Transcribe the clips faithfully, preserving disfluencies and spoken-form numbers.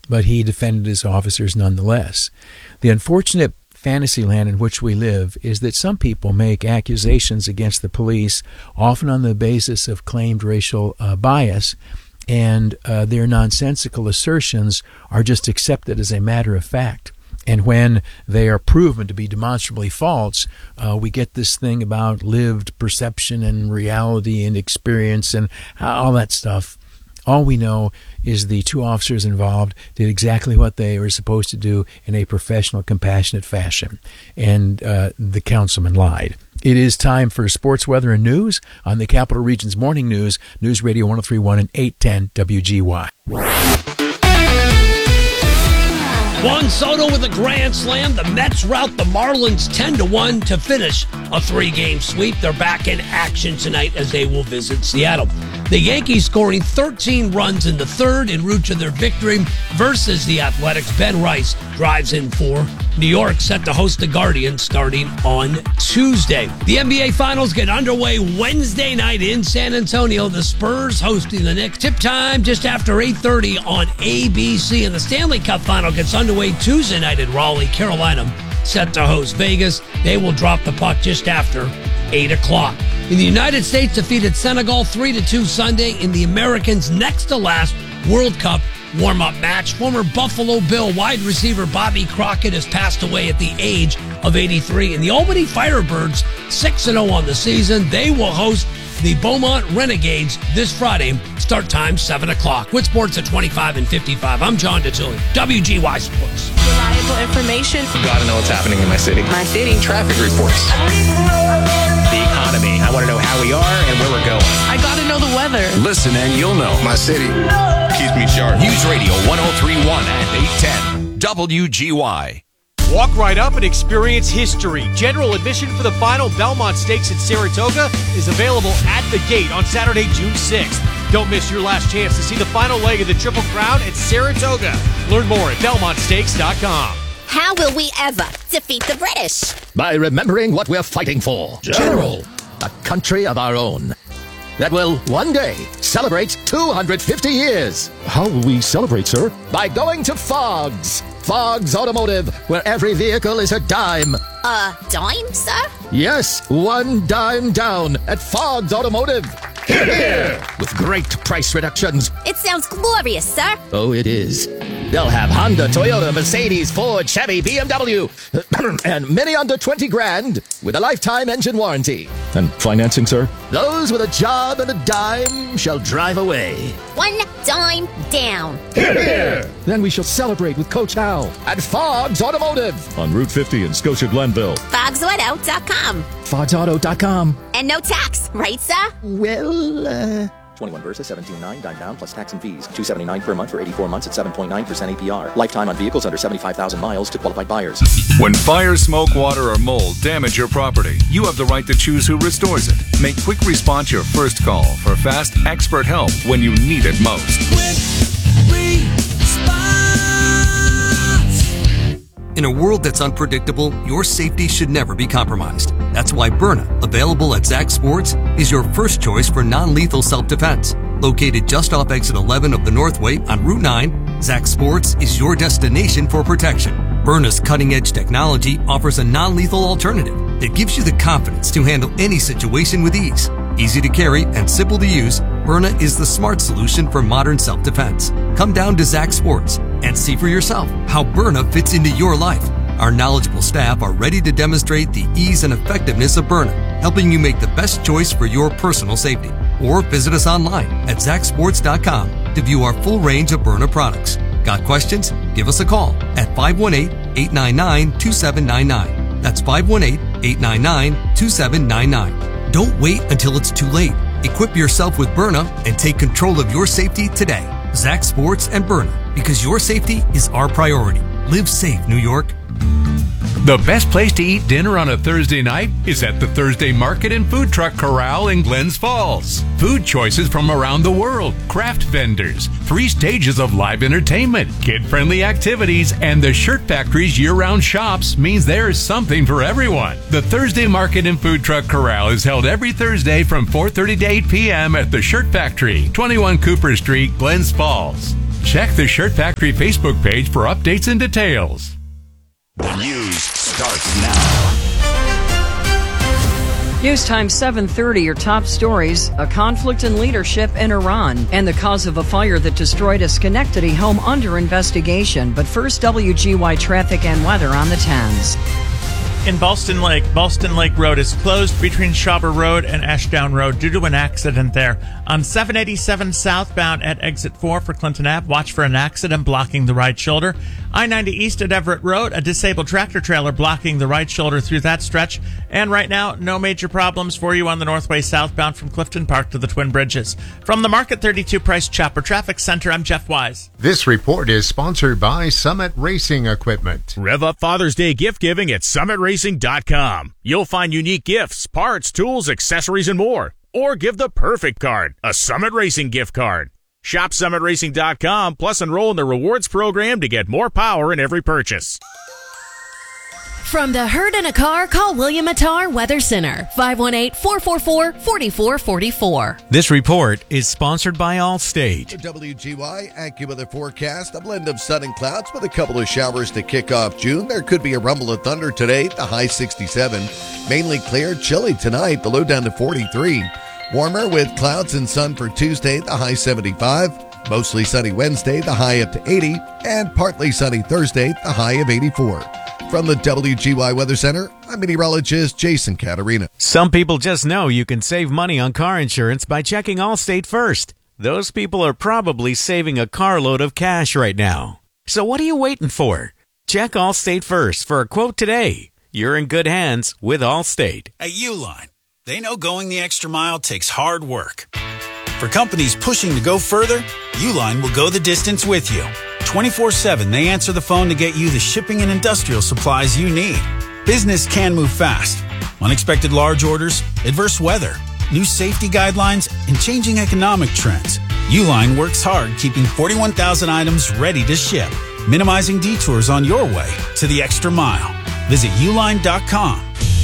but he defended his officers nonetheless. The unfortunate fantasy land in which we live is that some people make accusations against the police, often on the basis of claimed racial uh, bias, and uh, their nonsensical assertions are just accepted as a matter of fact. And when they are proven to be demonstrably false, uh, we get this thing about lived perception and reality and experience and all that stuff. All we know is the two officers involved did exactly what they were supposed to do in a professional, compassionate fashion. And uh, the councilman lied. It is time for sports, weather, and news on the Capital Region's Morning News, News Radio one oh three point one and eight ten W G Y. Juan Soto with a grand slam. The Mets rout the Marlins ten to one to finish a three-game sweep. They're back in action tonight as they will visit Seattle. The Yankees scoring thirteen runs in the third en route to their victory versus the Athletics. Ben Rice drives in four. New York set to host the Guardians starting on Tuesday. The N B A Finals get underway Wednesday night in San Antonio. The Spurs hosting the Knicks. Tip time just after eight thirty on A B C. And the Stanley Cup Final gets underway Tuesday night in Raleigh, Carolina, set to host Vegas. They will drop the puck just after eight o'clock. In the United States defeated Senegal three to two Sunday in the Americans' next-to-last World Cup warm-up match. Former Buffalo Bill wide receiver Bobby Crockett has passed away at the age of eighty-three. And the Albany Firebirds, six and oh on the season. They will host the Beaumont Renegades this Friday. Start time seven o'clock. With sports at twenty-five and fifty-five. I'm John DeTillion, W G Y Sports. Reliable information. Gotta know what's happening in my city. My city. Traffic reports. The economy. I want to know how we are and where we're going. I gotta know the weather. Listen and you'll know. My city keeps me sharp. News Radio one oh three point one and eight ten W G Y. Walk right up and experience history. General admission for the final Belmont Stakes at Saratoga is available at the gate on Saturday, June sixth. Don't miss your last chance to see the final leg of the Triple Crown at Saratoga. Learn more at belmont stakes dot com. How will we ever defeat the British? By remembering what we're fighting for. General. A country of our own that will one day celebrate two hundred fifty years. How will we celebrate, sir? By going to Fogg's. Fogg's Automotive, where every vehicle is a dime. A dime, sir? Yes, one dime down at Fogg's Automotive. Hear, hear. With great price reductions. It sounds glorious, sir. Oh, it is. They'll have Honda, Toyota, Mercedes, Ford, Chevy, B M W, and many under twenty grand with a lifetime engine warranty. And financing, sir? Those with a job and a dime shall drive away. One dime down. Hear, hear. Then we shall celebrate with Coach Hal at Fogg's Automotive on Route fifty in Scotia Glenville. Fogs Auto dot com. Fogs Auto dot com. And no tax, right, sir? Well, uh... twenty-one Versa, seventeen nine, dime down, plus tax and fees. two seventy-nine per month for eighty-four months at seven point nine percent A P R. Lifetime on vehicles under seventy-five thousand miles to qualified buyers. When fire, smoke, water, or mold damage your property, you have the right to choose who restores it. Make Quick Response your first call for fast, expert help when you need it most. Quick Response! In a world that's unpredictable, your safety should never be compromised. That's why Byrna, available at Zach Sports, is your first choice for non-lethal self-defense. Located just off exit eleven of the Northway on Route nine, Zach Sports is your destination for protection. Byrna's cutting-edge technology offers a non-lethal alternative that gives you the confidence to handle any situation with ease. Easy to carry and simple to use, Byrna is the smart solution for modern self-defense. Come down to Zach Sports and see for yourself how Byrna fits into your life. Our knowledgeable staff are ready to demonstrate the ease and effectiveness of Byrna, helping you make the best choice for your personal safety. Or visit us online at zach sports dot com to view our full range of Byrna products. Got questions? Give us a call at five one eight, eight nine nine, two seven nine nine. That's five one eight, eight nine nine, two seven nine nine. Don't wait until it's too late. Equip yourself with Byrna and take control of your safety today. Zach Sports and Byrna, because your safety is our priority. Live safe, New York. The best place to eat dinner on a Thursday night is at the Thursday Market and Food Truck Corral in Glens Falls. Food choices from around the world, craft vendors, three stages of live entertainment, kid-friendly activities, and the Shirt Factory's year-round shops means there's something for everyone. The Thursday Market and Food Truck Corral is held every Thursday from four thirty to eight p.m. at the Shirt Factory, twenty-one Cooper Street, Glens Falls. Check the Shirt Factory Facebook page for updates and details. The news starts now. News time seven thirty, your top stories: a conflict in leadership in Iran and the cause of a fire that destroyed a Schenectady home under investigation. But first, W G Y traffic and weather on the tens. In Ballston Lake, Ballston Lake Road is closed between Schauber Road and Ashdown Road due to an accident there. On seven eighty-seven southbound at exit four for Clinton Ave, watch for an accident blocking the right shoulder. I ninety east at Everett Road, a disabled tractor trailer blocking the right shoulder through that stretch. And right now, no major problems for you on the Northway southbound from Clifton Park to the Twin Bridges. From the Market thirty-two Price Chopper Traffic Center, I'm Jeff Wise. This report is sponsored by Summit Racing Equipment. Rev up Father's Day gift giving at summit racing dot com. You'll find unique gifts, parts, tools, accessories, and more. Or give the perfect card, a Summit Racing gift card. Shop summit racing dot com, plus enroll in the rewards program to get more power in every purchase. From the hurt in a car, call William Attar Weather Center, five one eight, four four four, four four four four. This report is sponsored by Allstate. The W G Y AccuWeather forecast, a blend of sun and clouds with a couple of showers to kick off June. There could be a rumble of thunder today, the high sixty-seven. Mainly clear, chilly tonight, the low down to forty-three. Warmer with clouds and sun for Tuesday, the high seventy-five. Mostly sunny Wednesday, the high up to eighty. And partly sunny Thursday, the high of eighty-four. From the W G Y Weather Center, I'm meteorologist Jason Caterina. Some people just know you can save money on car insurance by checking Allstate first. Those people are probably saving a carload of cash right now. So what are you waiting for? Check Allstate first for a quote today. You're in good hands with Allstate. At Uline, they know going the extra mile takes hard work. For companies pushing to go further, Uline will go the distance with you. twenty-four seven, they answer the phone to get you the shipping and industrial supplies you need. Business can move fast. Unexpected large orders, adverse weather, new safety guidelines, and changing economic trends. Uline works hard keeping forty-one thousand items ready to ship, minimizing detours on your way to the extra mile. Visit uline dot com.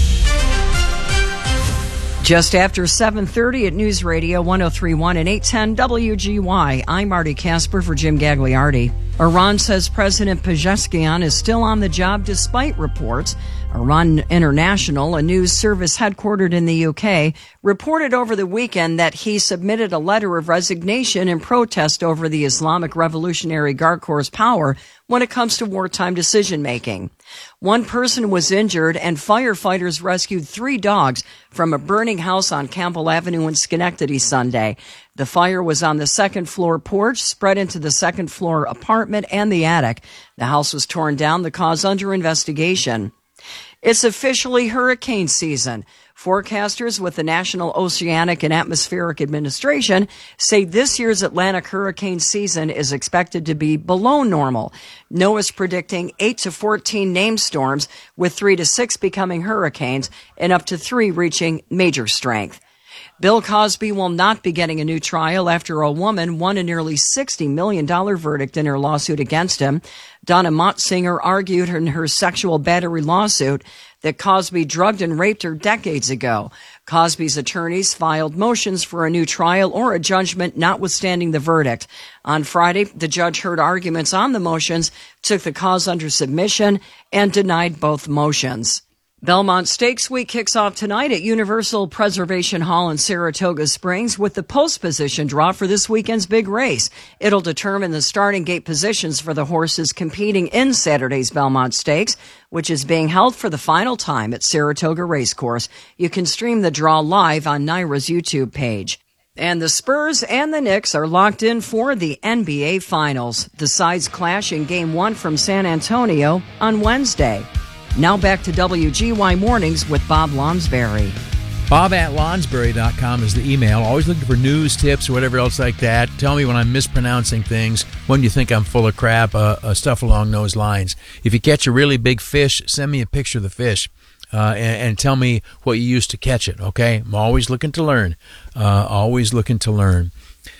Just after seven thirty at News Radio one oh three point one and eight ten W G Y, I'm Marty Casper for Jim Gagliardi. Iran says President Pezeshkian is still on the job despite reports. Iran International, a news service headquartered in the U K, reported over the weekend that he submitted a letter of resignation in protest over the Islamic Revolutionary Guard Corps' power when it comes to wartime decision-making. One person was injured, and firefighters rescued three dogs from a burning house on Campbell Avenue in Schenectady Sunday. The fire was on the second-floor porch, spread into the second-floor apartment and the attic. The house was torn down, the cause under investigation. It's officially hurricane season. Forecasters with the National Oceanic and Atmospheric Administration say this year's Atlantic hurricane season is expected to be below normal. NOAA's predicting eight to fourteen named storms, with three to six becoming hurricanes and up to three reaching major strength. Bill Cosby will not be getting a new trial after a woman won a nearly sixty million dollars verdict in her lawsuit against him. Donna Motzinger argued in her sexual battery lawsuit that Cosby drugged and raped her decades ago. Cosby's attorneys filed motions for a new trial or a judgment notwithstanding the verdict. On Friday, the judge heard arguments on the motions, took the cause under submission, and denied both motions. Belmont Stakes Week kicks off tonight at Universal Preservation Hall in Saratoga Springs with the post position draw for this weekend's big race. It'll determine the starting gate positions for the horses competing in Saturday's Belmont Stakes, which is being held for the final time at Saratoga Racecourse. You can stream the draw live on Naira's YouTube page. And the Spurs and the Knicks are locked in for the N B A Finals. The sides clash in Game one from San Antonio on Wednesday. Now back to W G Y Mornings with Bob Lonsberry. Bob at Lonsberry dot com is the email. Always looking for news, tips, or whatever else like that. Tell me when I'm mispronouncing things, when you think I'm full of crap, uh, uh, stuff along those lines. If you catch a really big fish, send me a picture of the fish uh, and, and tell me what you used to catch it, okay? I'm always looking to learn. Uh, always looking to learn.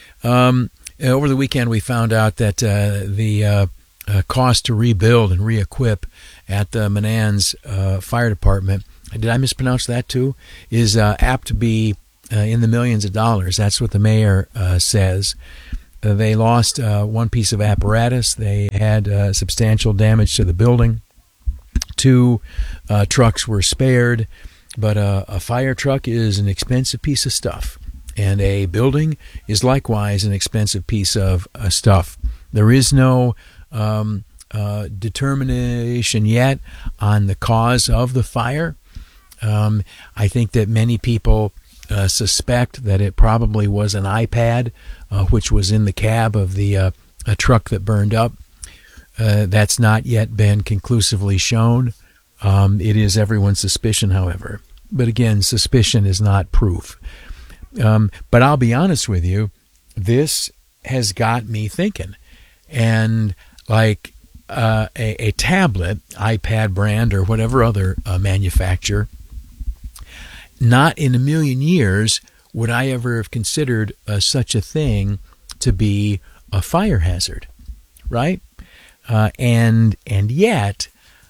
Um, over the weekend, we found out that uh, the uh, uh, cost to rebuild and re-equip at the Menands uh, Fire Department, did I mispronounce that too, is uh, apt to be uh, in the millions of dollars. That's what the mayor uh, says. Uh, they lost uh, one piece of apparatus. They had uh, substantial damage to the building. Two uh, trucks were spared, but uh, a fire truck is an expensive piece of stuff, and a building is likewise an expensive piece of uh, stuff. There is no um, uh, determination yet on the cause of the fire. Um, I think that many people uh, suspect that it probably was an iPad, uh, which was in the cab of the uh, a truck that burned up. Uh, that's not yet been conclusively shown. Um, it is everyone's suspicion, however. But again, suspicion is not proof. Um, but I'll be honest with you, this has got me thinking. And like uh, a, a tablet, iPad brand, or whatever other uh, manufacturer, not in a million years would I ever have considered uh, such a thing to be a fire hazard, right? Uh, and and yet,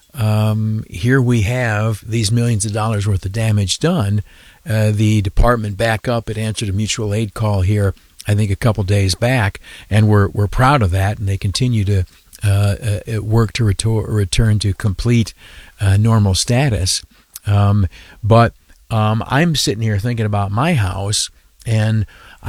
um, here we have these millions of dollars worth of damage done. Uh, the department back up. It answered a mutual aid call here, I think, a couple days back, and we're we're proud of that. And they continue to uh, uh, work to retor- return to complete uh, normal status. Um, but um, I'm sitting here thinking about my house, and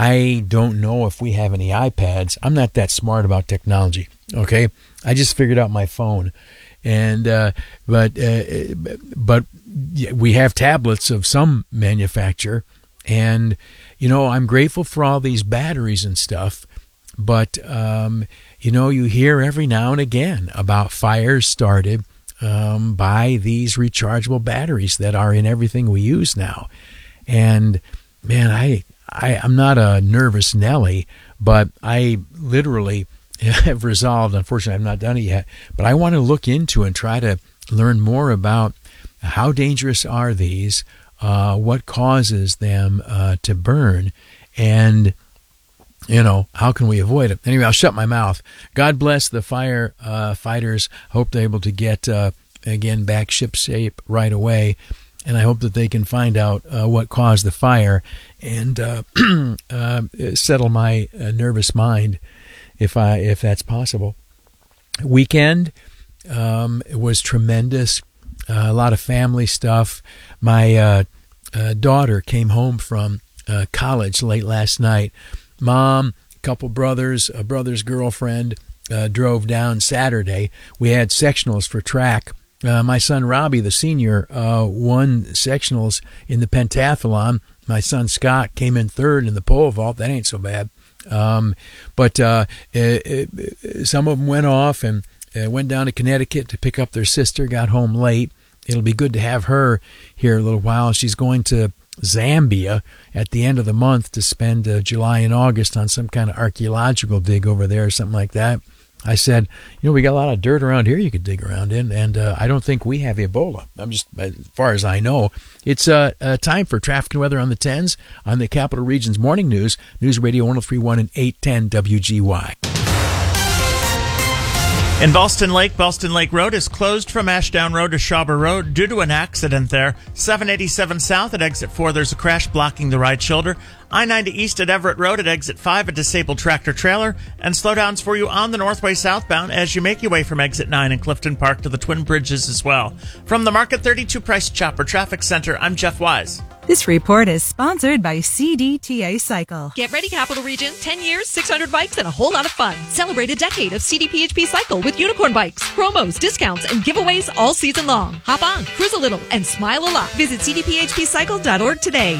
I don't know if we have any iPads. I'm not that smart about technology. Okay, I just figured out my phone, and uh, but uh, but we have tablets of some manufacturer, and you know I'm grateful for all these batteries and stuff, but um, you know you hear every now and again about fires started um, by these rechargeable batteries that are in everything we use now, and man, I, I I'm not a nervous Nelly, but I literally have resolved, unfortunately I've not done it yet, but I want to look into and try to learn more about how dangerous are these, uh, what causes them uh, to burn, and, you know, how can we avoid it? Anyway, I'll shut my mouth. God bless the fire uh, fighters. Hope they're able to get, uh, again, back ship shape right away, and I hope that they can find out uh, what caused the fire and uh, uh, settle my uh, nervous mind, if I if that's possible. Weekend um, it was tremendous. Uh, a lot of family stuff. My uh, uh, daughter came home from uh, college late last night. Mom, a couple brothers, a brother's girlfriend uh, drove down Saturday. We had sectionals for track. Uh, my son Robbie, the senior, uh, won sectionals in the pentathlon. My son Scott came in third in the pole vault. That ain't so bad. Um, but uh, it, it, some of them went off and uh, went down to Connecticut to pick up their sister, got home late. It'll be good to have her here a little while. She's going to Zambia at the end of the month to spend uh, July and August on some kind of archaeological dig over there or something like that. I said, you know, we got a lot of dirt around here you could dig around in, and uh, I don't think we have Ebola. I'm just, as far as I know. It's uh, uh, time for traffic and weather on the tens on the Capital Region's Morning News, News Radio one oh three point one and eight ten W G Y. In Ballston Lake, Ballston Lake Road is closed from Ashdown Road to Shawber Road due to an accident there. seven eighty-seven south at exit four, there's a crash blocking the right shoulder. I ninety east at Everett Road at exit five, a disabled tractor trailer. And slowdowns for you on the Northway southbound as you make your way from exit nine in Clifton Park to the Twin Bridges as well. From the Market thirty-two Price Chopper Traffic Center, I'm Jeff Wise. This report is sponsored by C D T A Cycle. Get ready, Capital Region. ten years, six hundred bikes, and a whole lot of fun. Celebrate a decade of C D P H P Cycle with unicorn bikes, promos, discounts, and giveaways all season long. Hop on, cruise a little, and smile a lot. Visit c d p h p cycle dot org today.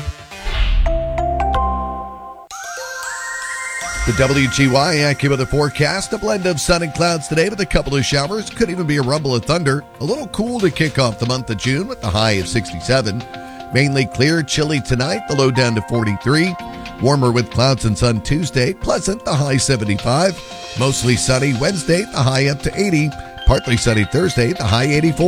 The W G Y AccuWeather forecast, a blend of sun and clouds today with a couple of showers. Could even be a rumble of thunder. A little cool to kick off the month of June with the high of sixty-seven. Mainly clear, chilly tonight, the low down to forty-three. Warmer with clouds and sun Tuesday, pleasant, the high seventy-five. Mostly sunny Wednesday, the high up to eighty. Partly sunny Thursday, the high eighty-four.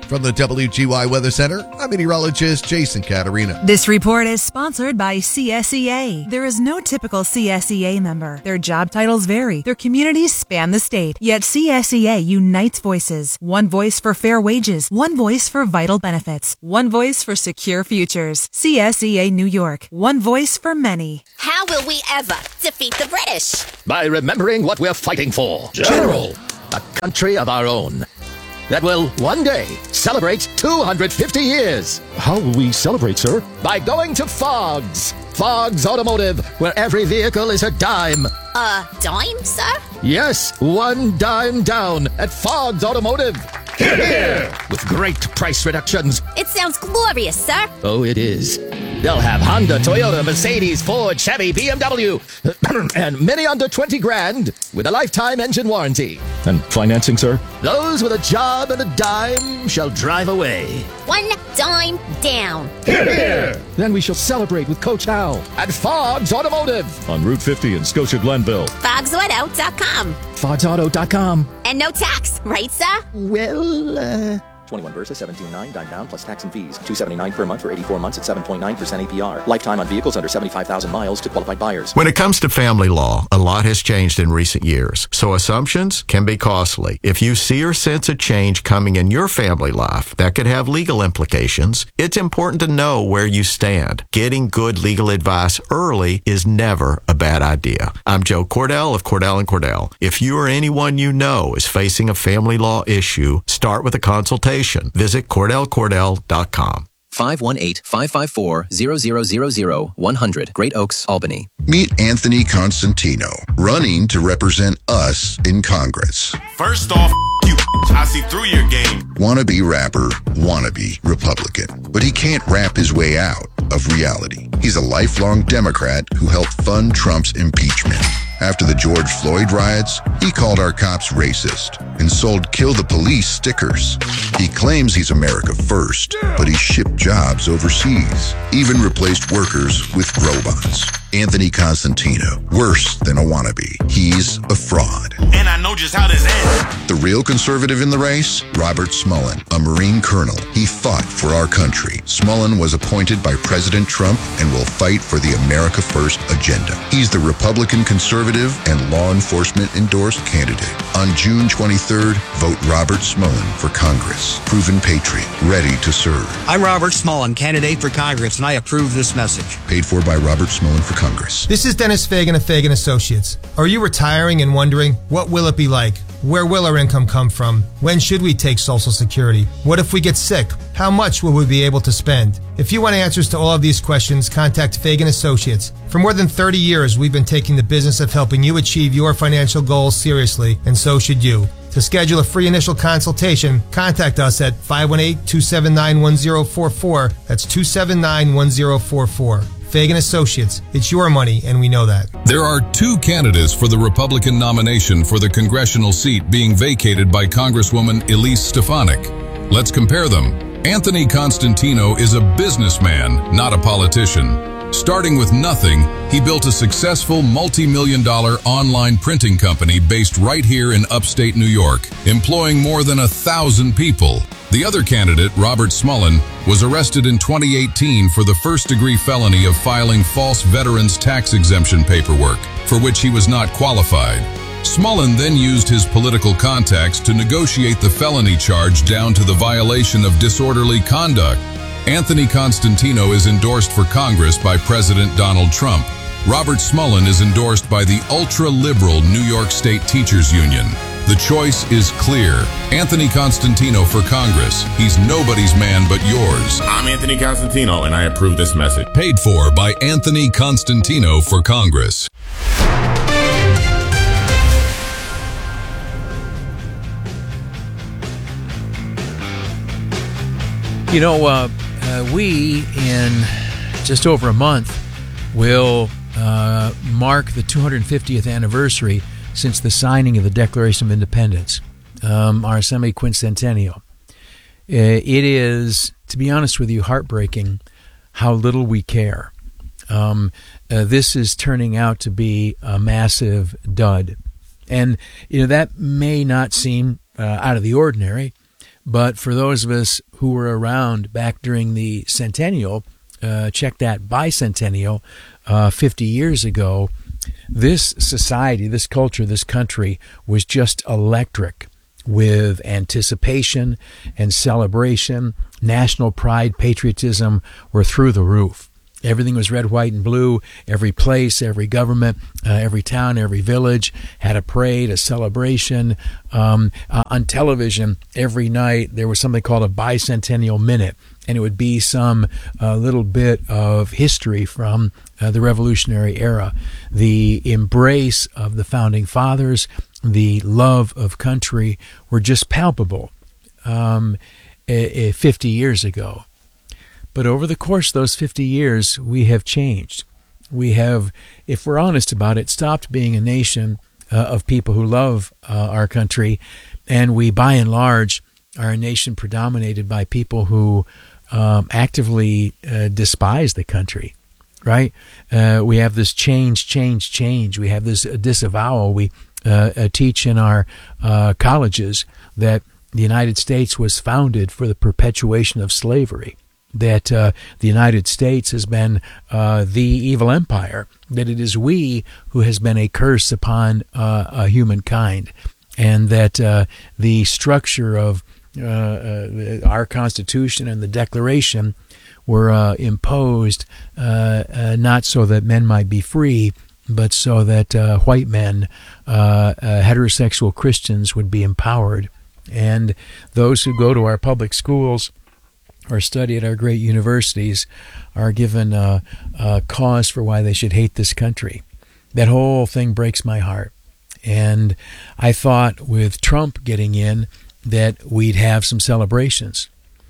From the W G Y Weather Center, I'm meteorologist Jason Caterina. This report is sponsored by C S E A. There is no typical C S E A member. Their job titles vary. Their communities span the state. Yet C S E A unites voices. One voice for fair wages. One voice for vital benefits. One voice for secure futures. C S E A New York. One voice for many. How will we ever defeat the British? By remembering what we're fighting for. General. A country of our own. That will one day celebrate two hundred fifty years. How will we celebrate, sir? By going to Fogg's. Fogg's Automotive, where every vehicle is a dime. A dime, sir? Yes, one dime down at Fogg's Automotive. Hear, hear. With great price reductions. It sounds glorious, sir. Oh, it is. They'll have Honda, Toyota, Mercedes, Ford, Chevy, B M W, and many under twenty grand with a lifetime engine warranty. And financing, sir? Those with a job and a dime shall drive away. One dime down. Hear, hear. Then we shall celebrate with Coach Hal. At Fogg's Automotive. On Route fifty in Scotia Glenville. Fogs Auto dot com. Fogs Auto dot com. And no tax, right, sir? Well, uh... twenty-one Versa, seventeen nine, dime down, plus tax and fees. two seventy-nine per month for eighty-four months at seven point nine percent A P R. Lifetime on vehicles under seventy-five thousand miles to qualified buyers. When it comes to family law, a lot has changed in recent years, so assumptions can be costly. If you see or sense a change coming in your family life that could have legal implications, it's important to know where you stand. Getting good legal advice early is never a bad idea. I'm Joe Cordell of Cordell and Cordell. If you or anyone you know is facing a family law issue, start with a consultation. Visit Cordell Cordell dot com. five one eight, five five four, zero zero zero zero, one hundred, Great Oaks, Albany. Meet Anthony Constantino, running to represent us in Congress. First off, you, I see through your game. Wannabe rapper, wannabe Republican. But he can't rap his way out of reality. He's a lifelong Democrat who helped fund Trump's impeachment. After the George Floyd riots, he called our cops racist and sold Kill the Police stickers. He claims he's America first, but he shipped jobs overseas, even replaced workers with robots. Anthony Constantino, worse than a wannabe. He's a fraud. And I know just how this ends. The real conservative in the race? Robert Smullen, a Marine colonel. He fought for our country. Smullen was appointed by President Trump and will fight for the America First agenda. He's the Republican conservative and law enforcement endorsed candidate. On June twenty-third, vote Robert Smullen for Congress. Proven patriot, ready to serve. I'm Robert Smullen, candidate for Congress, and I approve this message. Paid for by Robert Smullen for Congress. This is Dennis Fagan of Fagan Associates. Are you retiring and wondering, what will it be like? Where will our income come from? When should we take Social Security? What if we get sick? How much will we be able to spend? If you want answers to all of these questions, contact Fagan Associates. For more than thirty years, we've been taking the business of helping you achieve your financial goals seriously, and so should you. To schedule a free initial consultation, contact us at five one eight, two seven nine, one zero four four. That's two seven nine, one zero four four. Fagan Associates. It's your money, and we know that. There are two candidates for the Republican nomination for the congressional seat being vacated by Congresswoman Elise Stefanik. Let's compare them. Anthony Constantino is a businessman, not a politician. Starting with nothing, he built a successful multi-million dollar online printing company based right here in upstate New York, employing more than a thousand people. The other candidate, Robert Smullen, was arrested in twenty eighteen for the first-degree felony of filing false veterans tax exemption paperwork, for which he was not qualified. Smullen then used his political contacts to negotiate the felony charge down to the violation of disorderly conduct. Anthony Constantino is endorsed for Congress by President Donald Trump. Robert Smullen is endorsed by the ultra-liberal New York State Teachers Union. The choice is clear. Anthony Constantino for Congress. He's nobody's man but yours. I'm Anthony Constantino, and I approve this message. Paid for by Anthony Constantino for Congress. You know, uh, uh, we, in just over a month, will uh, mark the two hundred fiftieth anniversary since the signing of the Declaration of Independence, um, our semi-quincentennial. Uh, it is, to be honest with you, heartbreaking how little we care. Um, uh, this is turning out to be a massive dud. And, you know, that may not seem uh, out of the ordinary, But for those of us who were around back during the centennial, uh, check that bicentennial, uh, fifty years ago, this society, this culture, this country was just electric with anticipation and celebration. National pride, patriotism were through the roof. Everything was red, white, and blue. Every place, every government, uh, every town, every village had a parade, a celebration. Um, uh, on television, every night, there was something called a bicentennial minute, and it would be some uh, little bit of history from uh, the Revolutionary era. The embrace of the Founding Fathers, the love of country were just palpable um, fifty years ago. But over the course of those fifty years, we have changed. We have, if we're honest about it, stopped being a nation uh, of people who love uh, our country, and we, by and large, are a nation predominated by people who um, actively uh, despise the country, right? Uh, we have this change, change, change. We have this uh, disavowal. We uh, uh, teach in our uh, colleges that the United States was founded for the perpetuation of slavery, that uh, the United States has been uh, the evil empire, that it is we who has been a curse upon uh, uh, humankind, and that uh, the structure of uh, uh, our Constitution and the Declaration were uh, imposed uh, uh, not so that men might be free, but so that uh, white men, uh, uh, heterosexual Christians, would be empowered. And those who go to our public schools or study at our great universities are given a, a cause for why they should hate this country. That whole thing breaks my heart. And I thought with Trump getting in that we'd have some celebrations.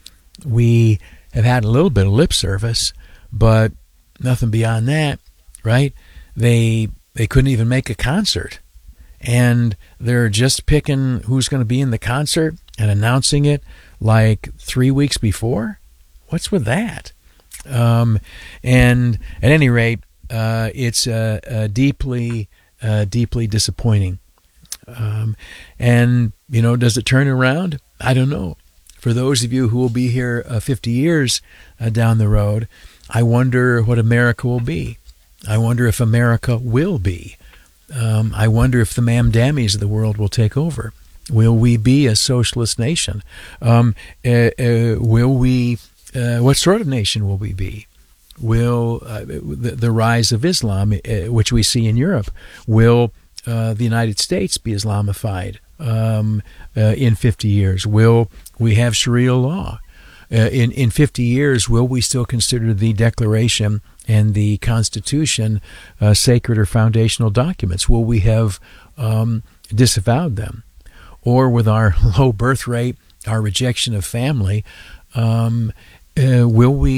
We have had a little bit of lip service, but nothing beyond that, right? They they couldn't even make a concert. And they're just picking who's going to be in the concert and announcing it like three weeks before? What's with that? Um, and at any rate, uh, it's uh, uh, deeply, uh, deeply disappointing. Um, and, you know, does it turn around? I don't know. For those of you who will be here uh, fifty years uh, down the road, I wonder what America will be. I wonder if America will be. Um, I wonder if the Mamdamis of the world will take over. Will we be a socialist nation? Um, uh, uh, will we? Uh, what sort of nation will we be? Will uh, the, the rise of Islam, uh, which we see in Europe, will uh, the United States be Islamified um, uh, in fifty years? Will we have Sharia law? Uh, in, in fifty years, will we still consider the Declaration and the Constitution uh, sacred or foundational documents? Will we have um, disavowed them? Or with our low birth rate, our rejection of family, um, uh, will we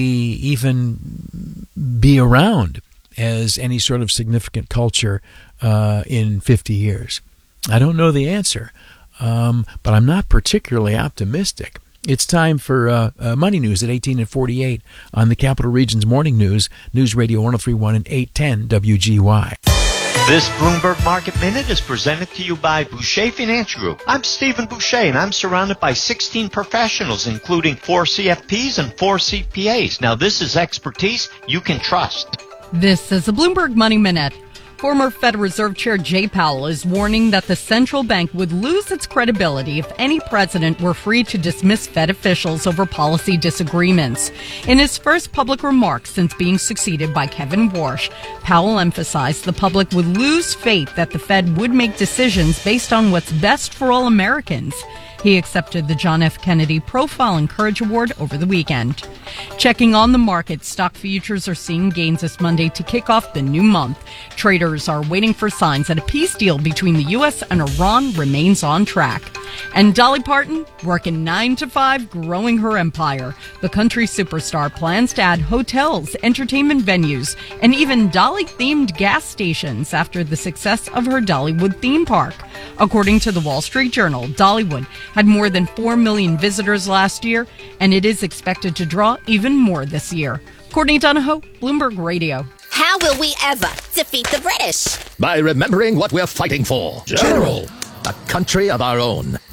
even be around as any sort of significant culture uh, in fifty years? I don't know the answer, um, but I'm not particularly optimistic. It's time for uh, uh, Money News at eighteen and forty-eight on the Capital Region's Morning News, News Radio one oh three point one and eight ten W G Y. This Bloomberg Market Minute is presented to you by Boucher Financial Group. I'm Stephen Boucher, and I'm surrounded by sixteen professionals, including four C F Ps and four C P As. Now, this is expertise you can trust. This is the Bloomberg Money Minute. Former Federal Reserve Chair Jay Powell is warning that the central bank would lose its credibility if any president were free to dismiss Fed officials over policy disagreements. In his first public remarks since being succeeded by Kevin Warsh, Powell emphasized the public would lose faith that the Fed would make decisions based on what's best for all Americans. He accepted the John F. Kennedy Profile and Courage Award over the weekend. Checking on the market, stock futures are seeing gains this Monday to kick off the new month. Traders are waiting for signs that a peace deal between the U S and Iran remains on track. And Dolly Parton, working nine to five, growing her empire. The country superstar plans to add hotels, entertainment venues, and even Dolly-themed gas stations after the success of her Dollywood theme park. According to the Wall Street Journal, Dollywood had more than four million visitors last year, and it is expected to draw even more this year. Courtney Donahoe, Bloomberg Radio. How will we ever defeat the British? By remembering what we're fighting for. General. A country of our own.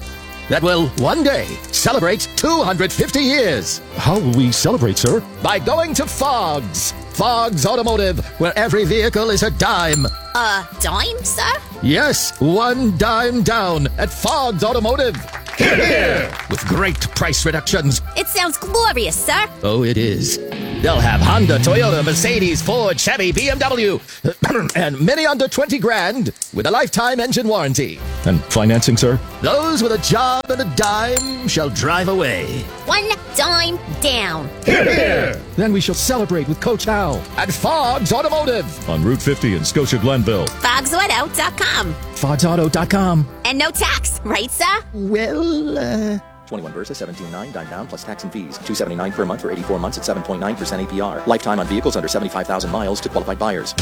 that will one day celebrate two hundred fifty years. How will we celebrate, sir? By going to Fogg's. Fogg's Automotive, where every vehicle is a dime. Uh, dime, sir? Yes, one dime down at Fogg's Automotive. Hear, hear. With great price reductions. It sounds glorious, sir. Oh, it is. They'll have Honda, Toyota, Mercedes, Ford, Chevy, B M W, and many under twenty grand with a lifetime engine warranty. And financing, sir? Those with a job and a dime shall drive away. One dime down. Hear, hear. Then we shall celebrate with Coach Hal. At Fogg's Automotive. On Route fifty in Scotia Glenville. Fogs Auto dot com. Fogs Auto dot com. And no tax, right, sir? Well, uh... twenty-one Versa, seventeen nine, dime down plus tax and fees. two seventy-nine per month for eighty-four months at seven point nine percent A P R. Lifetime on vehicles under seventy-five thousand miles to qualified buyers.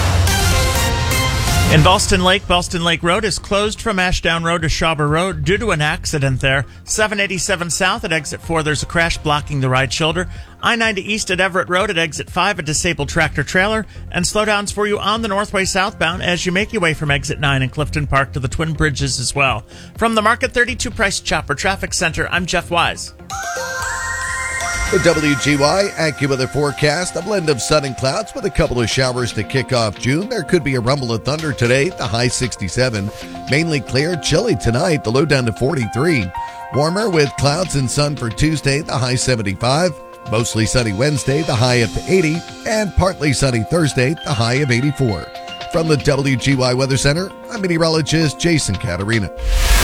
In Boston Lake, Boston Lake Road is closed from Ashdown Road to Shawber Road due to an accident there. seven eighty-seven south at exit four, there's a crash blocking the right shoulder. I ninety east at Everett Road at exit five, a disabled tractor trailer. And slowdowns for you on the Northway southbound as you make your way from exit nine in Clifton Park to the Twin Bridges as well. From the Market thirty-two Price Chopper Traffic Center, I'm Jeff Wise. The W G Y AccuWeather forecast, a blend of sun and clouds with a couple of showers to kick off June. There could be a rumble of thunder today, the high sixty-seven. Mainly clear, chilly tonight, the low down to forty-three. Warmer with clouds and sun for Tuesday, the high seventy-five. Mostly sunny Wednesday, the high up to eighty. And partly sunny Thursday, the high of eighty-four. From the W G Y Weather Center, I'm meteorologist Jason Caterina.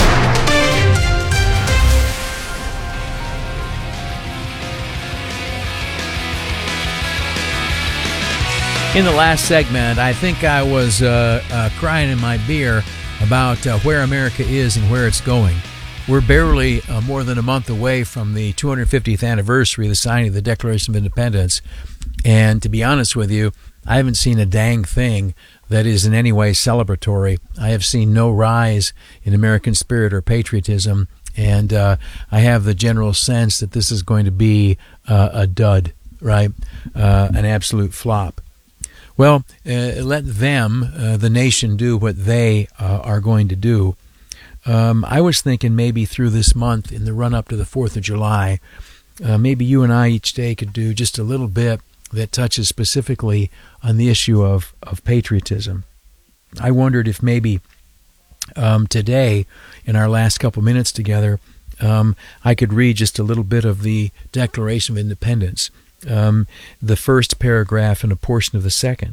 In the last segment, I think I was uh, uh, crying in my beer about uh, where America is and where it's going. We're barely uh, more than a month away from the two hundred fiftieth anniversary of the signing of the Declaration of Independence. And to be honest with you, I haven't seen a dang thing that is in any way celebratory. I have seen no rise in American spirit or patriotism. And uh, I have the general sense that this is going to be uh, a dud, right? Uh, an absolute flop. Well, uh, let them, uh, the nation, do what they uh, are going to do. Um, I was thinking maybe through this month, in the run-up to the fourth of July, uh, maybe you and I each day could do just a little bit that touches specifically on the issue of, of patriotism. I wondered if maybe um, today, in our last couple minutes together, um, I could read just a little bit of the Declaration of Independence. Um, the first paragraph and a portion of the second.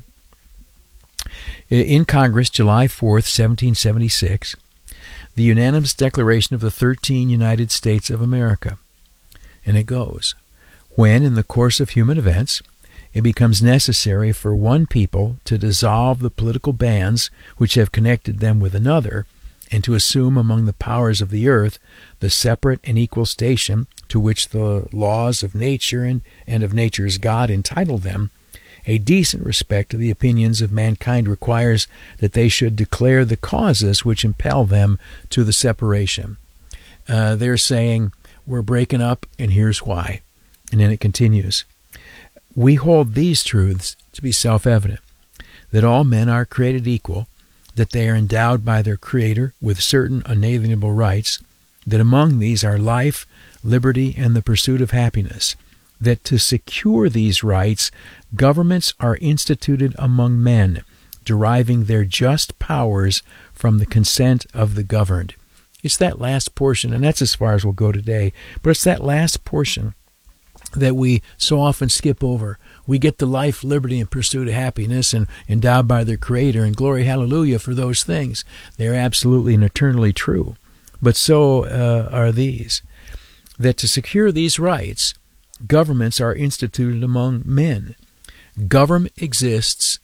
In Congress, July fourth, seventeen seventy-six, the unanimous declaration of the thirteen United States of America. And it goes, when in the course of human events, it becomes necessary for one people to dissolve the political bands which have connected them with another, and to assume among the powers of the earth the separate and equal station to which the laws of nature and, and of nature's God entitle them, a decent respect to the opinions of mankind requires that they should declare the causes which impel them to the separation. Uh, they're saying, we're breaking up, and here's why. And then it continues. We hold these truths to be self-evident, that all men are created equal, that they are endowed by their Creator with certain unalienable rights, that among these are life, liberty, and the pursuit of happiness, that to secure these rights, governments are instituted among men, deriving their just powers from the consent of the governed. It's that last portion, and that's as far as we'll go today, but it's that last portion that we so often skip over. We get the life, liberty, and pursuit of happiness and endowed by their Creator, and glory, hallelujah for those things. They're absolutely and eternally true. But so uh, are these. That to secure these rights, governments are instituted among men. Government exists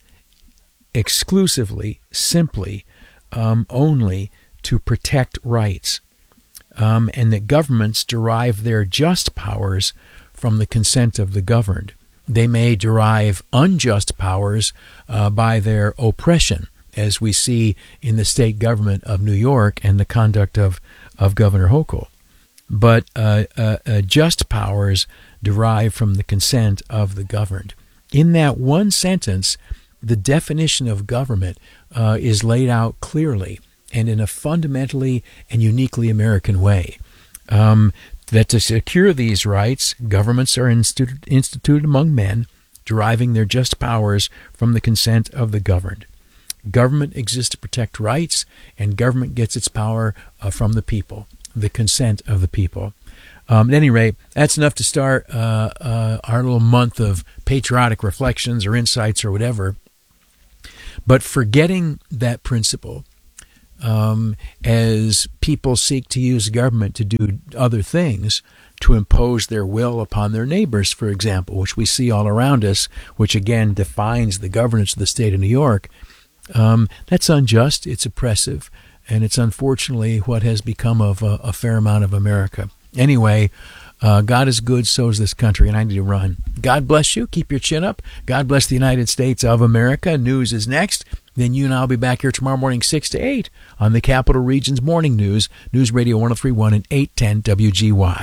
exclusively, simply, um, only to protect rights. Um, and that governments derive their just powers from the consent of the governed. They may derive unjust powers uh, by their oppression, as we see in the state government of New York and the conduct of, of Governor Hochul. But uh, uh, uh, just powers derive from the consent of the governed. In that one sentence, the definition of government uh, is laid out clearly and in a fundamentally and uniquely American way. Um, that to secure these rights, governments are instituted, instituted among men, deriving their just powers from the consent of the governed. Government exists to protect rights, and government gets its power uh, from the people, the consent of the people. Um, at any rate, that's enough to start uh, uh, our little month of patriotic reflections or insights or whatever. But forgetting that principle, um, as people seek to use government to do other things, to impose their will upon their neighbors, for example, which we see all around us, which again defines the governance of the state of New York, um, that's unjust, it's oppressive, and it's unfortunately what has become of a, a fair amount of America. Anyway, uh, God is good, so is this country, and I need to run. God bless you. Keep your chin up. God bless the United States of America. News is next. Then you and I will be back here tomorrow morning, six to eight, on the Capital Region's Morning News, News Radio one oh three point one and eight ten W G Y.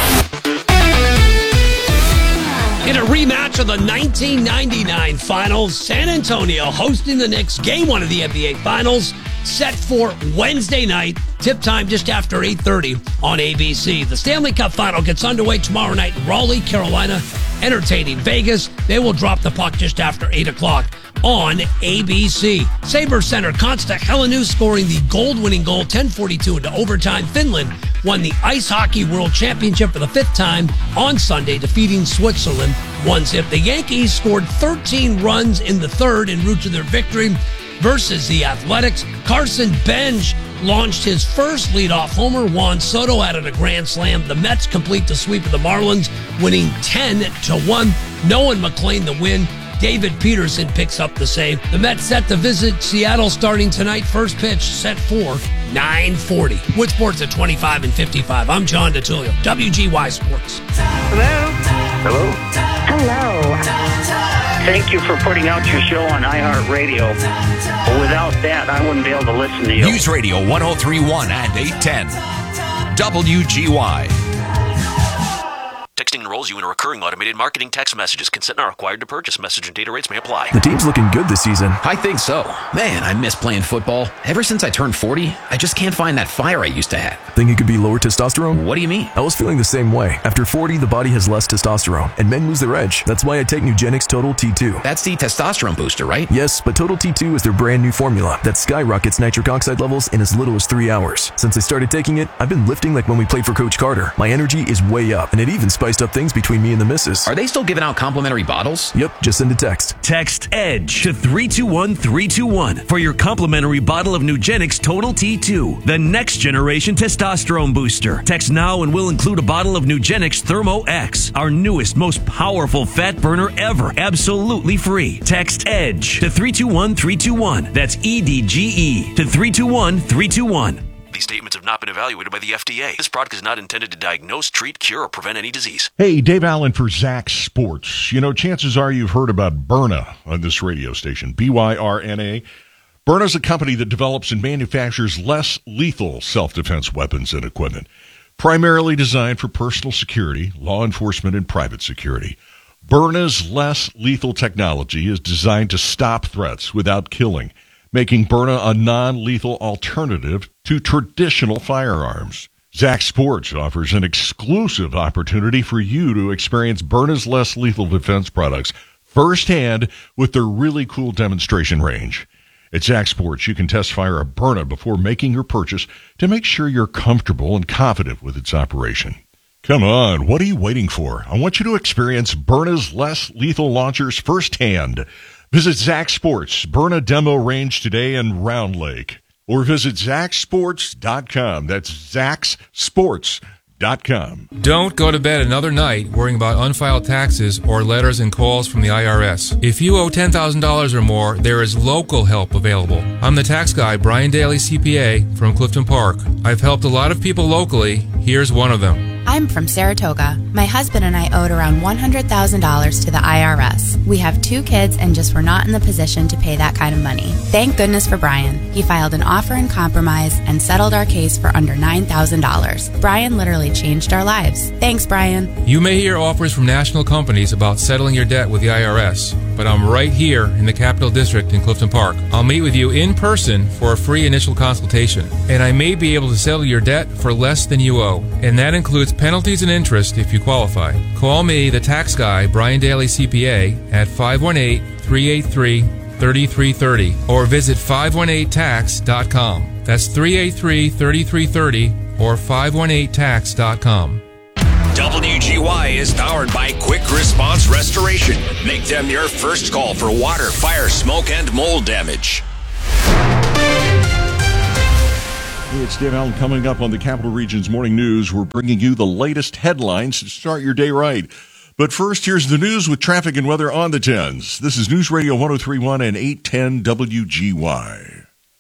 In a rematch of the nineteen ninety-nine Finals, San Antonio hosting the Knicks, Game one of the N B A Finals, set for Wednesday night, tip time just after eight thirty on A B C. The Stanley Cup Final gets underway tomorrow night in Raleigh, Carolina, entertaining Vegas. They will drop the puck just after eight o'clock on A B C. Sabres center Konsta Helenius scoring the gold-winning goal, ten forty-two into overtime. Finland won the Ice Hockey World Championship for the fifth time on Sunday, defeating Switzerland one zip. The Yankees scored thirteen runs in the third en route to their victory versus the Athletics. Carson Bench launched his first leadoff homer. Juan Soto added a grand slam. The Mets complete the sweep of the Marlins, winning ten to one. Nolan McLean the win. David Peterson picks up the save. The Mets set to visit Seattle starting tonight. First pitch set for nine forty. Wood Sports at twenty-five and fifty-five. I'm John DeTulio, W G Y Sports. Hello? Hello? Hello. Thank you for putting out your show on iHeartRadio. Without that, I wouldn't be able to listen to you. News Radio one oh three point one and eight ten. W G Y. Texting enrolls you in a recurring automated marketing text messages. Consent not required to purchase. Message and data rates may apply. The team's looking good this season. I think so. Man, I miss playing football. Ever since I turned forty, I just can't find that fire I used to have. Think it could be lower testosterone? What do you mean? I was feeling the same way. After forty, the body has less testosterone, and men lose their edge. That's why I take Nugenix Total T two. That's the testosterone booster, right? Yes, but Total T two is their brand new formula that skyrockets nitric oxide levels in as little as three hours. Since I started taking it, I've been lifting like when we played for Coach Carter. My energy is way up, and it even spiced up things between me and the missus. Are they still giving out complimentary bottles? Yep, just send a text. Text EDGE to three two one three two one for your complimentary bottle of Nugenix Total T two, the next generation testosterone booster. Text now and we'll include a bottle of Nugenix Thermo X, our newest, most powerful fat burner ever, absolutely free. Text EDGE to three two one three two one. That's E D G E to three two one three two one. These statements have not been evaluated by the F D A. This product is not intended to diagnose, treat, cure, or prevent any disease. Hey, Dave Allen for Zach Sports. You know, chances are you've heard about Byrna on this radio station, B Y R N A. Byrna is a company that develops and manufactures less lethal self-defense weapons and equipment, primarily designed for personal security, law enforcement, and private security. Byrna's less lethal technology is designed to stop threats without killing, making Byrna a non-lethal alternative to traditional firearms. Zach Sports offers an exclusive opportunity for you to experience Byrna's less lethal defense products firsthand with their really cool demonstration range. At Zach Sports, you can test fire a Byrna before making your purchase to make sure you're comfortable and confident with its operation. Come on, what are you waiting for? I want you to experience Byrna's less lethal launchers firsthand. Visit Zach Sports, Byrna Demo Range today in Round Lake. Or visit Zach Sports dot com. That's Zach's Sports dot com. Don't go to bed another night worrying about unfiled taxes or letters and calls from the I R S. If you owe ten thousand dollars or more, there is local help available. I'm the tax guy, Brian Daly, C P A, from Clifton Park. I've helped a lot of people locally. Here's one of them. I I'm from Saratoga. My husband and I owed around one hundred thousand dollars to the I R S. We have two kids and just were not in the position to pay that kind of money. Thank goodness for Brian. He filed an offer in compromise and settled our case for under nine thousand dollars. Brian literally changed our lives. Thanks, Brian. You may hear offers from national companies about settling your debt with the I R S, but I'm right here in the Capital District in Clifton Park. I'll meet with you in person for a free initial consultation, and I may be able to settle your debt for less than you owe, and that includes penalties and interest if you qualify. Call me, the tax guy, Brian Daly C P A, at five one eight, three eight three, three three three zero or visit five one eight tax dot com. That's three eight three, three three three zero or five one eight tax dot com. W G Y is powered by Quick Response Restoration. Make them your first call for water, fire, smoke, and mold damage. Hey, it's Dave Allen coming up on the Capital Region's Morning News. We're bringing you the latest headlines to start your day right. But first, here's the news with traffic and weather on the tens. This is News Radio one oh three point one and eight ten W G Y.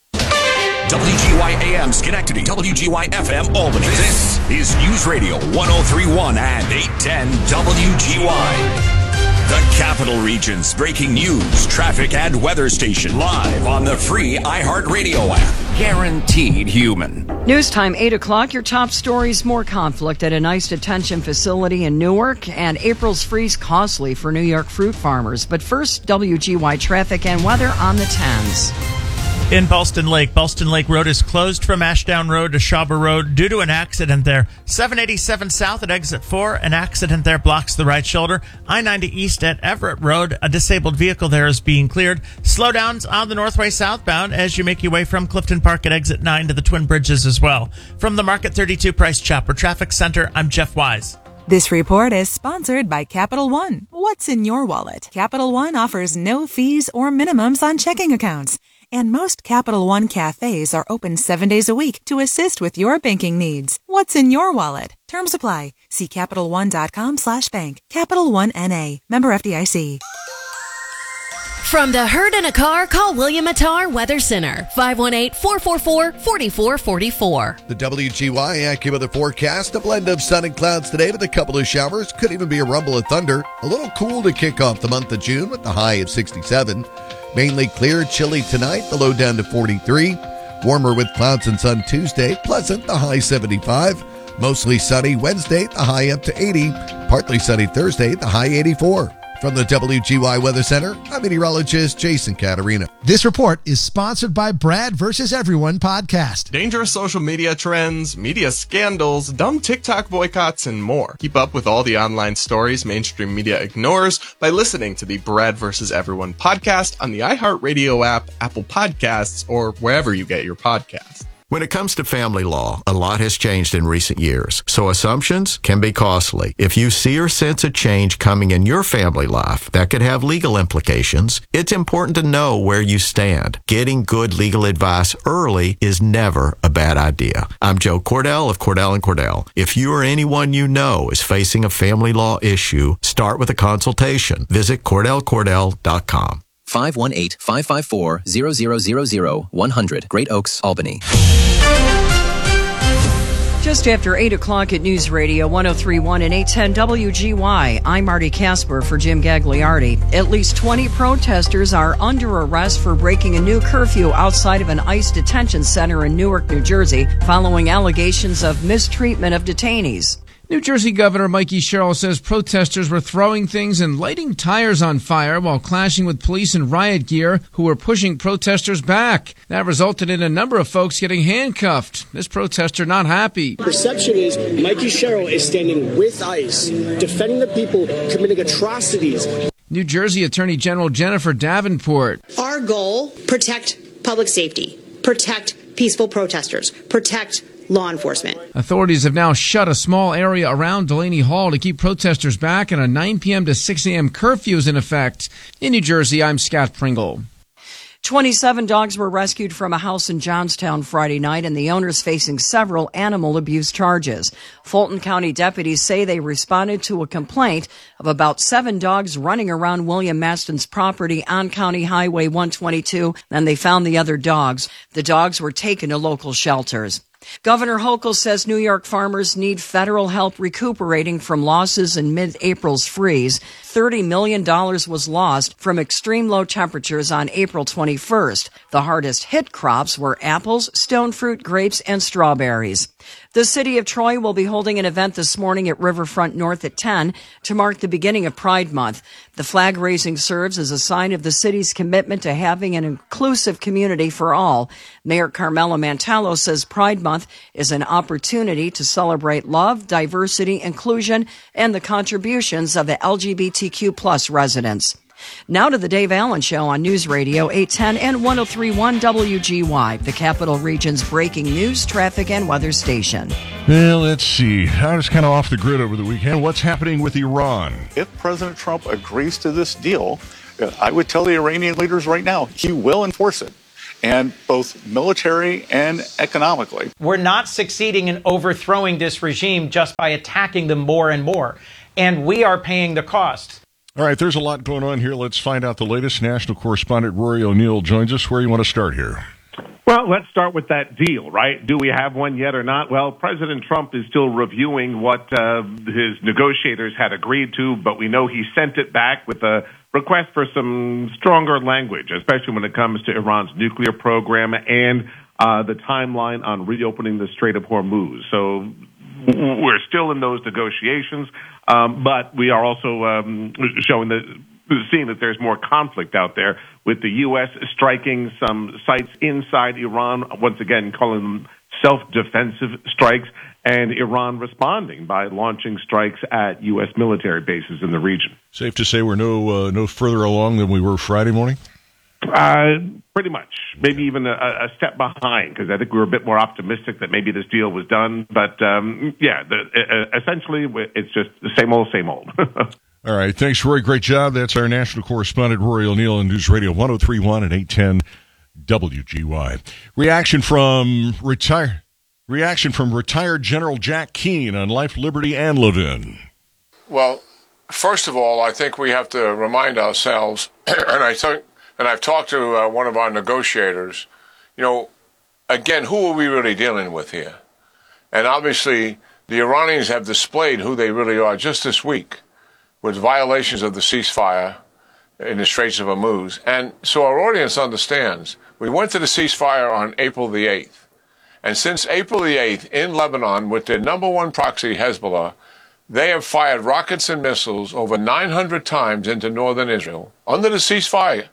W G Y A M Schenectady, W G Y F M Albany. This is News Radio one oh three point one and eight ten W G Y. The Capital Region's breaking news, traffic, and weather station live on the free iHeartRadio app. Guaranteed human. News time, eight o'clock. Your top stories: more conflict at an ICE detention facility in Newark, and April's freeze costly for New York fruit farmers. But first, W G Y traffic and weather on the tens. In Ballston Lake, Ballston Lake Road is closed from Ashdown Road to Shawber Road due to an accident there. seven eighty-seven south at exit four, an accident there blocks the right shoulder. I ninety east at Everett Road, a disabled vehicle there is being cleared. Slowdowns on the Northway southbound as you make your way from Clifton Park at exit nine to the Twin Bridges as well. From the Market thirty-two Price Chopper Traffic Center, I'm Jeff Wise. This report is sponsored by Capital One. What's in your wallet? Capital One offers no fees or minimums on checking accounts. And most Capital One cafes are open seven days a week to assist with your banking needs. What's in your wallet? Terms apply. See CapitalOne.com slash bank. Capital One N A. Member F D I C. From the herd in a car, call William Attar Weather Center. five one eight, four four four, four four four four. The W G Y AccuWeather forecast, a blend of sun and clouds today with a couple of showers. Could even be a rumble of thunder. A little cool to kick off the month of June with the high of sixty-seven. Mainly clear, chilly tonight, the low down to forty-three. Warmer with clouds and sun Tuesday, pleasant, the high seventy-five. Mostly sunny Wednesday, the high up to eighty. Partly sunny Thursday, the high eighty-four. From the W G Y Weather Center, I'm meteorologist Jason Caterina. This report is sponsored by Brad versus Everyone podcast. Dangerous social media trends, media scandals, dumb TikTok boycotts, and more. Keep up with all the online stories mainstream media ignores by listening to the Brad versus Everyone podcast on the iHeartRadio app, Apple Podcasts, or wherever you get your podcasts. When it comes to family law, a lot has changed in recent years, so assumptions can be costly. If you see or sense a change coming in your family life that could have legal implications, it's important to know where you stand. Getting good legal advice early is never a bad idea. I'm Joe Cordell of Cordell and Cordell. If you or anyone you know is facing a family law issue, start with a consultation. Visit Cordell Cordell dot com. five one eight, five five four, zero zero zero zero, one hundred, Great Oaks, Albany. Just after eight o'clock at News Radio one oh three point one and eight ten W G Y, I'm Marty Casper for Jim Gagliardi. At least twenty protesters are under arrest for breaking a new curfew outside of an ICE detention center in Newark, New Jersey, following allegations of mistreatment of detainees. New Jersey Governor Mikey Sherrill says protesters were throwing things and lighting tires on fire while clashing with police in riot gear who were pushing protesters back. That resulted in a number of folks getting handcuffed. This protester not happy. Perception is Mikey Sherrill is standing with ICE, defending the people committing atrocities. New Jersey Attorney General Jennifer Davenport. Our goal, protect public safety, protect peaceful protesters, protect law enforcement. Authorities have now shut a small area around Delaney Hall to keep protesters back, and a nine p.m. to six a.m. curfew is in effect. In New Jersey, I'm Scott Pringle. twenty-seven dogs were rescued from a house in Johnstown Friday night, and the owners facing several animal abuse charges. Fulton County deputies say they responded to a complaint of about seven dogs running around William Maston's property on County Highway one twenty-two, and they found the other dogs. The dogs were taken to local shelters. Governor Hochul says New York farmers need federal help recuperating from losses in mid-April's freeze. thirty million dollars was lost from extreme low temperatures on April twenty-first. The hardest hit crops were apples, stone fruit, grapes, and strawberries. The city of Troy will be holding an event this morning at Riverfront North at ten to mark the beginning of Pride Month. The flag raising serves as a sign of the city's commitment to having an inclusive community for all. Mayor Carmelo Mantello says Pride Month is an opportunity to celebrate love, diversity, inclusion, and the contributions of the L G B T Q plus residents. Now to the Dave Allen Show on News Radio eight ten and ten thirty-one W G Y, the Capital Region's breaking news, traffic, and weather station. Well, let's see. I was kind of off the grid over the weekend. What's happening with Iran? If President Trump agrees to this deal, I would tell the Iranian leaders right now, he will enforce it, and both military and economically. We're not succeeding in overthrowing this regime just by attacking them more and more, and we are paying the cost. All right, there's a lot going on here. Let's find out the latest. National correspondent Rory O'Neill joins us. Where do you want to start here? Well, let's start with that deal, right? Do we have one yet or not? Well, President Trump is still reviewing what uh, his negotiators had agreed to, but we know he sent it back with a request for some stronger language, especially when it comes to Iran's nuclear program and uh, the timeline on reopening the Strait of Hormuz. So we're still in those negotiations, um, but we are also um, showing that, seeing that there's more conflict out there with the U S striking some sites inside Iran, once again calling them self-defensive strikes, and Iran responding by launching strikes at U S military bases in the region. Safe to say we're no uh, no further along than we were Friday morning? Uh, pretty much. Maybe even a, a step behind, because I think we were a bit more optimistic that maybe this deal was done. But, um, yeah, the, uh, essentially it's just the same old, same old. All right. Thanks, Roy. Great job. That's our national correspondent, Rory O'Neill, on News Radio ten thirty-one and eight ten W G Y. Reaction from retire, reaction from retired General Jack Keane on life, liberty, and Levin. Well, first of all, I think we have to remind ourselves, and I think, and I've talked to uh, one of our negotiators, you know, again, who are we really dealing with here? And obviously, the Iranians have displayed who they really are just this week with violations of the ceasefire in the Straits of Hormuz. And so our audience understands, we went to the ceasefire on April the eighth. And since April the eighth, in Lebanon, with their number one proxy, Hezbollah, they have fired rockets and missiles over nine hundred times into northern Israel under the ceasefire,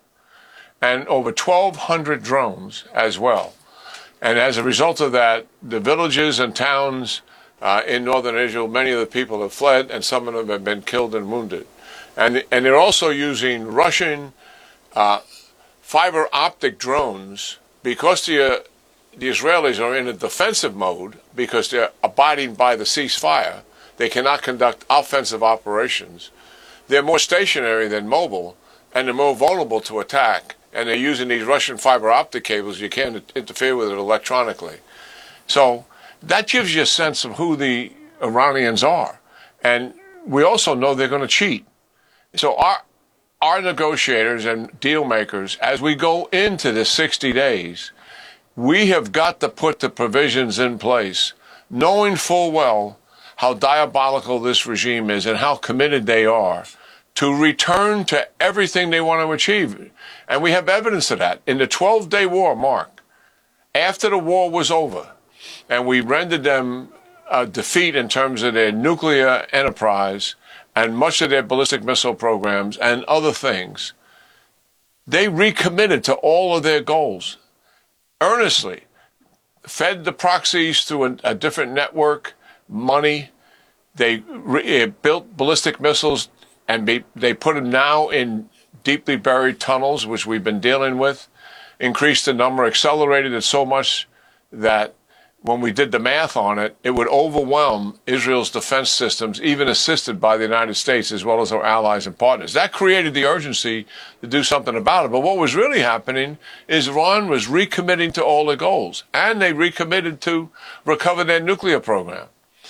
and over twelve hundred drones as well. And as a result of that, the villages and towns uh, in northern Israel, many of the people have fled, and some of them have been killed and wounded. And, and they're also using Russian uh, fiber optic drones because the, uh, the Israelis are in a defensive mode because they're abiding by the ceasefire. They cannot conduct offensive operations. They're more stationary than mobile, and they're more vulnerable to attack. And they're using these Russian fiber optic cables. You can't interfere with it electronically. So that gives you a sense of who the Iranians are. And we also know they're going to cheat. So our our negotiators and deal makers, as we go into the sixty days, we have got to put the provisions in place, knowing full well how diabolical this regime is and how committed they are to return to everything they want to achieve. And we have evidence of that. In the twelve-day war, Mark, after the war was over, and we rendered them a defeat in terms of their nuclear enterprise and much of their ballistic missile programs and other things, they recommitted to all of their goals earnestly, fed the proxies through a, a different network, money. They re- built ballistic missiles, and be, they put them now in deeply buried tunnels, which we've been dealing with, increased the number, accelerated it so much that when we did the math on it, it would overwhelm Israel's defense systems, even assisted by the United States as well as our allies and partners. That created the urgency to do something about it. But what was really happening is Iran was recommitting to all their goals, and they recommitted to recover their nuclear program.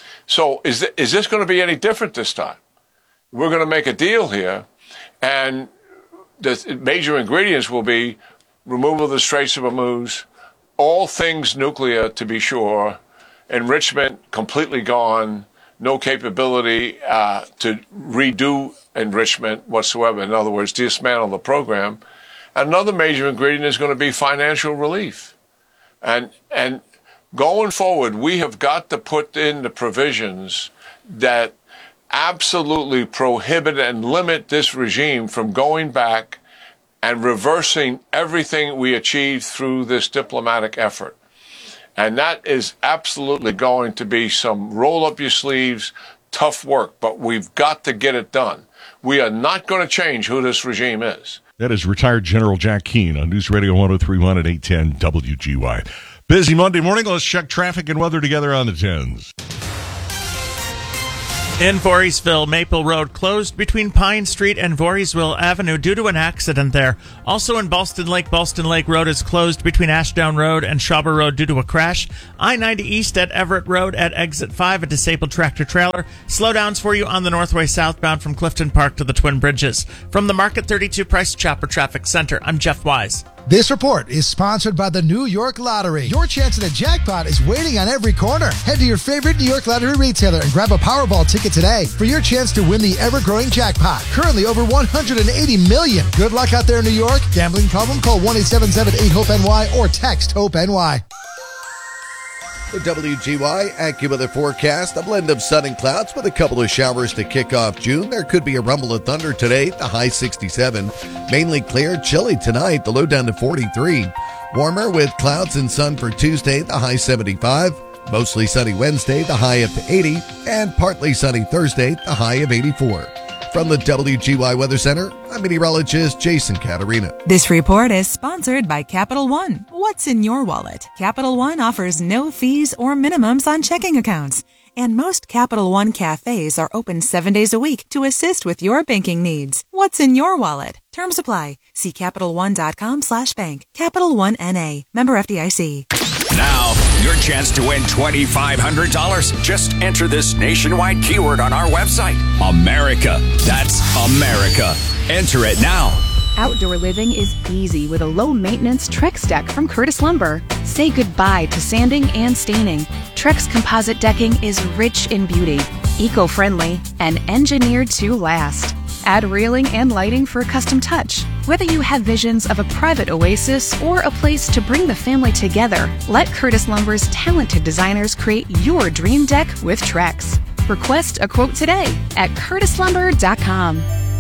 So is, th- is this going to be any different this time? We're going to make a deal here, and the major ingredients will be removal of the Straits of Hormuz, all things nuclear to be sure, enrichment completely gone, no capability uh, to redo enrichment whatsoever. In other words, dismantle the program. Another major ingredient is going to be financial relief. And, and going forward, we have got to put in the provisions that absolutely prohibit and limit this regime from going back and reversing everything we achieved through this diplomatic effort. And that is absolutely going to be some roll up your sleeves, tough work, but we've got to get it done. We are not going to change who this regime is. That is retired General Jack Keane on News Radio one oh three point one at eight ten W G Y. Busy Monday morning. Let's check traffic and weather together on the tens. In Voorheesville, Maple Road closed between Pine Street and Voorheesville Avenue due to an accident there. Also in Ballston Lake, Ballston Lake Road is closed between Ashdown Road and Schauber Road due to a crash. I ninety East at Everett Road at Exit five, a disabled tractor-trailer. Slowdowns for you on the Northway southbound from Clifton Park to the Twin Bridges. From the Market thirty-two Price Chopper Traffic Center, I'm Jeff Wise. This report is sponsored by the New York Lottery. Your chance at a jackpot is waiting on every corner. Head to your favorite New York Lottery retailer and grab a Powerball ticket today for your chance to win the ever-growing jackpot. Currently over one hundred eighty million. Good luck out there in New York. Gambling problem? Call one eight seven seven eight hope N Y or text HOPE-N-Y. The W G Y AccuWeather forecast, a blend of sun and clouds with a couple of showers to kick off June. There could be a rumble of thunder today, the high sixty-seven. Mainly clear, chilly tonight, the low down to forty-three. Warmer with clouds and sun for Tuesday, the high seventy-five. Mostly sunny Wednesday, the high up to eighty. And partly sunny Thursday, the high of eighty-four. From the W G Y Weather Center, I'm meteorologist Jason Caterina. This report is sponsored by Capital One. What's in your wallet? Capital One offers no fees or minimums on checking accounts. And most Capital One cafes are open seven days a week to assist with your banking needs. What's in your wallet? Terms apply. See CapitalOne.com slash bank. Capital One N A. Member F D I C. Now, your chance to win twenty-five hundred dollars. Just enter this nationwide keyword on our website. America. That's America. Enter it now. Outdoor living is easy with a low-maintenance Trex deck from Curtis Lumber. Say goodbye to sanding and staining. Trex composite decking is rich in beauty, eco-friendly, and engineered to last. Add railing and lighting for a custom touch. Whether you have visions of a private oasis or a place to bring the family together, let Curtis Lumber's talented designers create your dream deck with Trex. Request a quote today at curtis lumber dot com.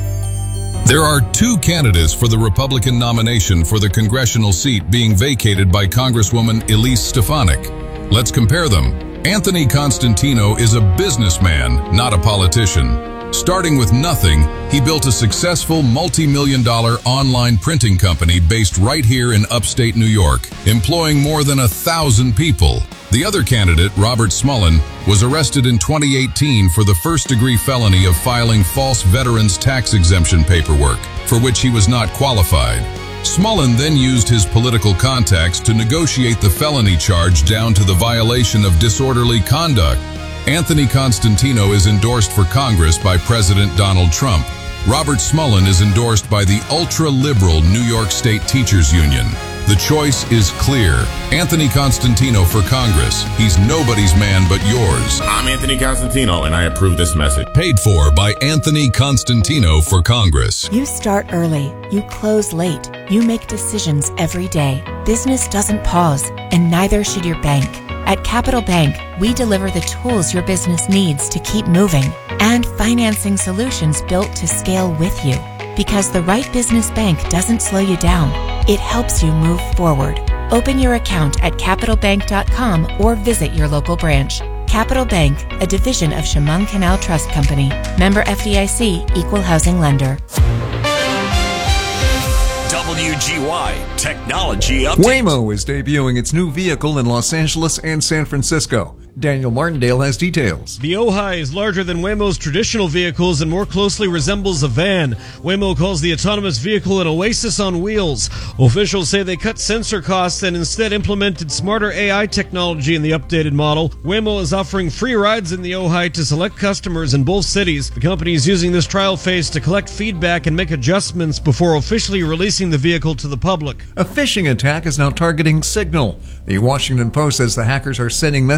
There are two candidates for the Republican nomination for the congressional seat being vacated by Congresswoman Elise Stefanik. Let's compare them. Anthony Constantino is a businessman, not a politician. Starting with nothing, he built a successful multi-million dollar online printing company based right here in upstate New York, employing more than a thousand people. The other candidate, Robert Smullen, was arrested in twenty eighteen for the first-degree felony of filing false veterans' tax exemption paperwork, for which he was not qualified. Smullen then used his political contacts to negotiate the felony charge down to the violation of disorderly conduct. Anthony Constantino is endorsed for Congress by President Donald Trump. Robert Smullen is endorsed by the ultra-liberal New York State Teachers Union. The choice is clear. Anthony Constantino for Congress. He's nobody's man but yours. I'm Anthony Constantino, and I approve this message. Paid for by Anthony Constantino for Congress. You start early. You close late. You make decisions every day. Business doesn't pause, and neither should your bank. At Capital Bank, we deliver the tools your business needs to keep moving and financing solutions built to scale with you. Because the right business bank doesn't slow you down. It helps you move forward. Open your account at capital bank dot com or visit your local branch. Capital Bank, a division of Chemung Canal Trust Company. Member F D I C, Equal Housing Lender. W G Y Technology Update. Waymo is debuting its new vehicle in Los Angeles and San Francisco. Daniel Martindale has details. The Ojai is larger than Waymo's traditional vehicles and more closely resembles a van. Waymo calls the autonomous vehicle an oasis on wheels. Officials say they cut sensor costs and instead implemented smarter A I technology in the updated model. Waymo is offering free rides in the Ojai to select customers in both cities. The company is using this trial phase to collect feedback and make adjustments before officially releasing the vehicle to the public. A phishing attack is now targeting Signal. The Washington Post says the hackers are sending messages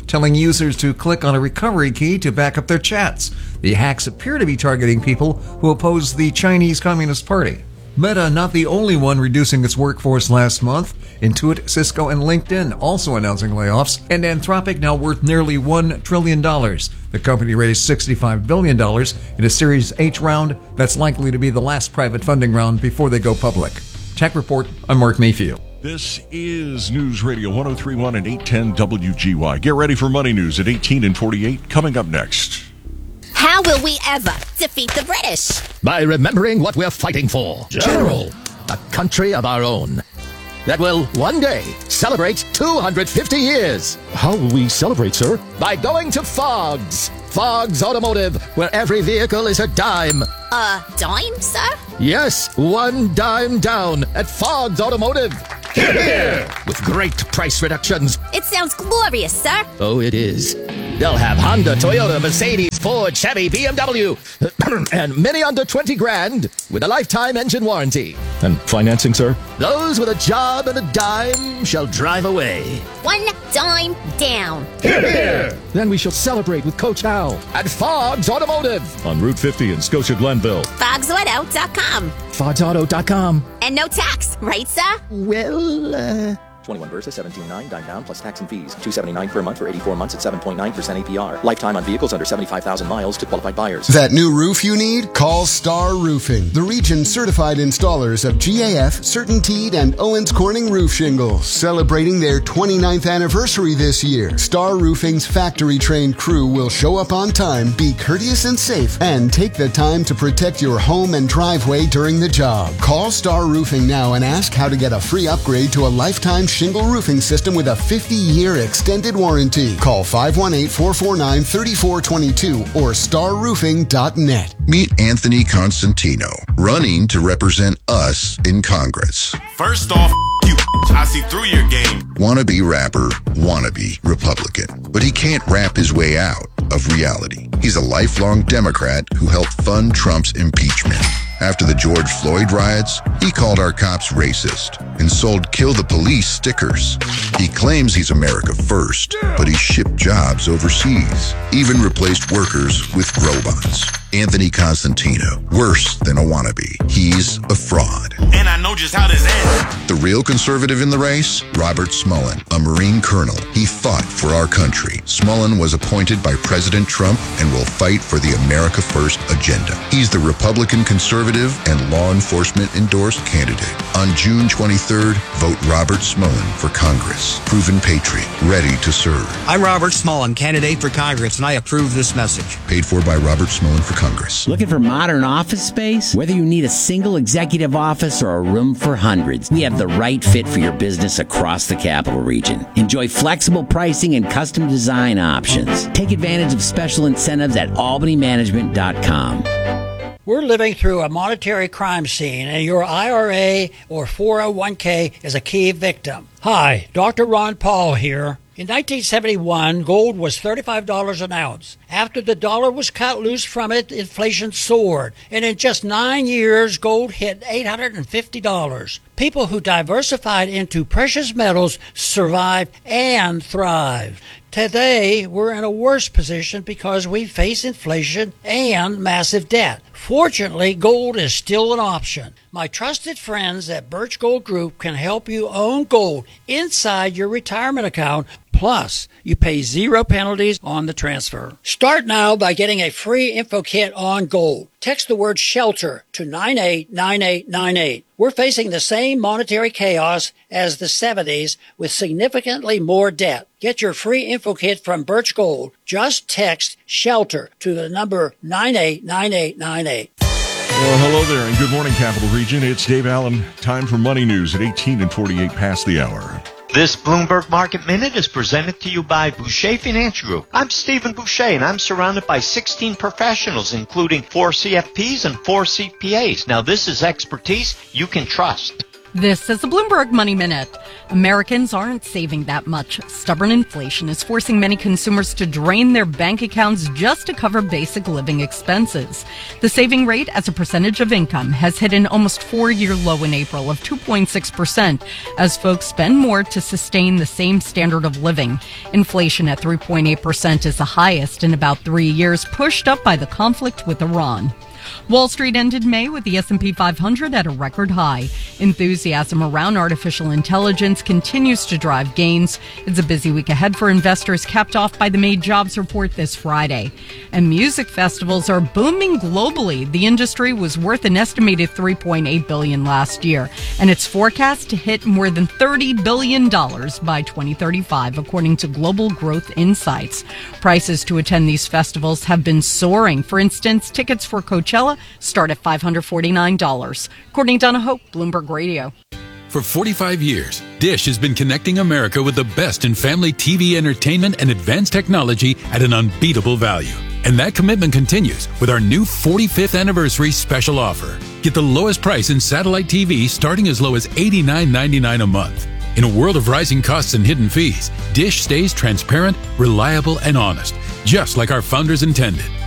telling users to click on a recovery key to back up their chats. The hacks appear to be targeting people who oppose the Chinese Communist Party. Meta not the only one reducing its workforce last month. Intuit, Cisco, and LinkedIn also announcing layoffs, and Anthropic now worth nearly one trillion dollars. The company raised sixty-five billion dollars in a Series H round that's likely to be the last private funding round before they go public. Tech Report, I'm Mark Mayfield. This is News Radio one oh three point one and eight ten W G Y. Get ready for Money News at eighteen and forty-eight, coming up next. How will we ever defeat the British? By remembering what we're fighting for. General. A country of our own that will one day celebrate two hundred fifty years. How will we celebrate, sir? By going to Fogg's. Fogg's Automotive, where every vehicle is a dime. A dime, sir? Yes, one dime down at Fogg's Automotive. Here, here. With great price reductions. It sounds glorious, sir. Oh, it is. They'll have Honda, Toyota, Mercedes, Ford, Chevy, B M W, and many under twenty grand with a lifetime engine warranty. And financing, sir? Those with a job and a dime shall drive away. One dime down. Here, here. Then we shall celebrate with Coach Hal at Fogg's Automotive on Route fifty in Scotia Glenville. Fogs Auto dot com. Fogs Auto dot com. And no tax, right, sir? Well, uh... twenty-one Versa, seventeen nine, dime down plus tax and fees. two seventy-nine per month for eighty-four months at seven point nine percent A P R. Lifetime on vehicles under seventy-five thousand miles to qualified buyers. That new roof you need? Call Star Roofing, the region certified installers of G A F, CertainTeed, and Owens Corning roof shingles. Celebrating their twenty-ninth anniversary this year, Star Roofing's factory-trained crew will show up on time, be courteous and safe, and take the time to protect your home and driveway during the job. Call Star Roofing now and ask how to get a free upgrade to a lifetime shingle roofing system with a fifty-year extended warranty. Call five one eight, four four nine, three four two two or star roofing dot net. Meet Anthony Constantino, running to represent us in Congress. First off, you, I see through your game. Wannabe rapper, wannabe Republican. But he can't rap his way out of reality. He's a lifelong Democrat who helped fund Trump's impeachment. After the George Floyd riots, he called our cops racist and sold Kill the Police stickers. He claims he's America first, but he shipped jobs overseas, even replaced workers with robots. Anthony Constantino, worse than a wannabe. He's a fraud. And I know just how this ends. The real conservative in the race? Robert Smullen, a Marine colonel. He fought for our country. Smullen was appointed by President Trump and will fight for the America First agenda. He's the Republican conservative and law enforcement endorsed candidate. On June twenty-third, vote Robert Smullen for Congress. Proven patriot, ready to serve. I'm Robert Smullen, candidate for Congress, and I approve this message. Paid for by Robert Smullen for Congress. Looking for modern office space? Whether you need a single executive office or a room for hundreds, we have the right fit for your business across the capital region. Enjoy flexible pricing and custom design options. Take advantage of special incentives at albany management dot com. We're living through a monetary crime scene, and your I R A or four oh one k is a key victim. Hi, Doctor Ron Paul here. In nineteen seventy-one, gold was thirty-five dollars an ounce. After the dollar was cut loose from it, inflation soared. And in just nine years, gold hit eight hundred fifty dollars. People who diversified into precious metals survived and thrived. Today, we're in a worse position because we face inflation and massive debt. Fortunately, gold is still an option. My trusted friends at Birch Gold Group can help you own gold inside your retirement account. Plus, you pay zero penalties on the transfer. Start now by getting a free info kit on gold. Text the word SHELTER to nine eight nine eight nine eight. We're facing the same monetary chaos as the seventies with significantly more debt. Get your free info kit from Birch Gold. Just text SHELTER to the number nine eight nine eight nine eight. Well, hello there, and good morning, Capital Region. It's Dave Allen. Time for Money News at eighteen and forty-eight past the hour. This Bloomberg Market Minute is presented to you by Boucher Financial Group. I'm Stephen Boucher, and I'm surrounded by sixteen professionals, including four C F Ps and four C P As. Now, this is expertise you can trust. This is the Bloomberg Money Minute. Americans aren't saving that much. Stubborn inflation is forcing many consumers to drain their bank accounts just to cover basic living expenses. The saving rate as a percentage of income has hit an almost four-year low in April of two point six percent as folks spend more to sustain the same standard of living. Inflation at three point eight percent is the highest in about three years, pushed up by the conflict with Iran. Wall Street ended May with the S and P five hundred at a record high. Enthusiasm around artificial intelligence continues to drive gains. It's a busy week ahead for investors, capped off by the May jobs report this Friday. And music festivals are booming globally. The industry was worth an estimated three point eight billion dollars last year, and it's forecast to hit more than thirty billion dollars by twenty thirty-five, according to Global Growth Insights. Prices to attend these festivals have been soaring. For instance, tickets for Coachella start at five hundred forty-nine dollars. Courtney Donahoe, Bloomberg Radio. For forty-five years, Dish has been connecting America with the best in family T V entertainment and advanced technology at an unbeatable value. And that commitment continues with our new forty-fifth anniversary special offer. Get the lowest price in satellite T V starting as low as eighty-nine ninety-nine a month. In a world of rising costs and hidden fees, Dish stays transparent, reliable, and honest, just like our founders intended.